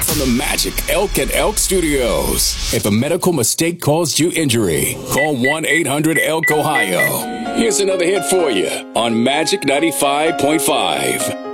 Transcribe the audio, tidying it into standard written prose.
from the Magic Elk and Elk Studios. If a medical mistake caused you injury, call 1-800-ELK-OHIO. Here's another hit for you on Magic 95.5.